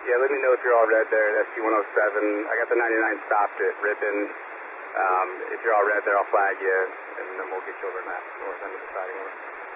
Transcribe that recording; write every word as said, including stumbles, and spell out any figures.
Yeah, let me know if you're all red there at S T one oh seven. I got the ninety-nine stopped at Ripon. Um, if you're all red there, I'll flag you, and then we'll get you over to that north end of the siding.